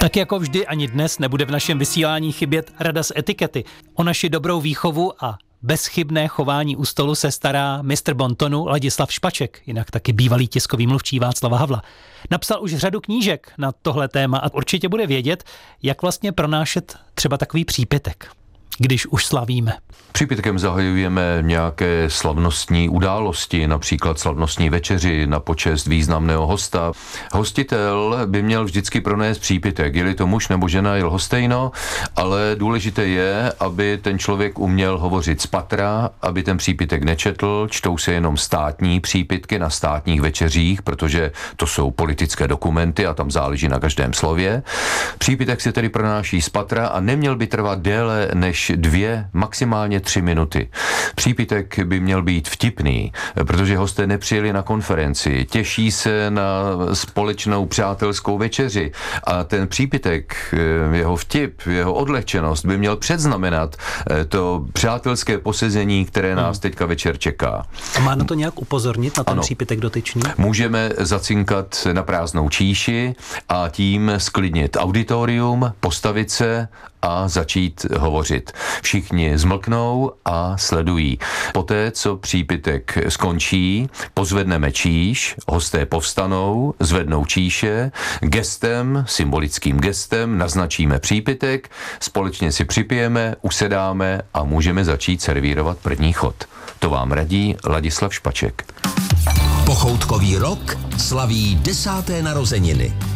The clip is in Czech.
Tak jako vždy ani dnes nebude v našem vysílání chybět rada z etikety. O naši dobrou výchovu a bezchybné chování u stolu se stará mistr bontonu Ladislav Špaček, jinak taky bývalý tiskový mluvčí Václava Havla. Napsal už řadu knížek na tohle téma a určitě bude vědět, jak vlastně pronášet třeba takový přípitek, když už slavíme. Přípitkem zahajujeme nějaké slavnostní události, například slavnostní večeři na počest významného hosta. Hostitel by měl vždycky pronést přípitek, je-li to muž nebo žena, je lhostejno, ale důležité je, aby ten člověk uměl hovořit z patra, aby ten přípitek nečetl, čtou se jenom státní přípitky na státních večeřích, protože to jsou politické dokumenty a tam záleží na každém slově. Přípitek se tedy pronáší z patra a neměl by trvat déle než 2, maximálně 3 minuty. Přípitek by měl být vtipný, protože hosté nepřijeli na konferenci, těší se na společnou přátelskou večeři a ten přípitek, jeho vtip, jeho odlehčenost by měl předznamenat to přátelské posezení, které nás teďka večer čeká. A má na to nějak upozornit, na ten přípitek dotyčný? Můžeme zacinkat na prázdnou číši a tím sklidnit auditorium, postavit se a začít hovořit. Všichni zmlknou a sledují. Poté, co přípitek skončí, pozvedneme číš, hosté povstanou, zvednou číše, gestem, symbolickým gestem naznačíme přípitek, společně si připijeme, usedáme a můžeme začít servírovat první chod. To vám radí Ladislav Špaček. Pochoutkový rok slaví 10. narozeniny.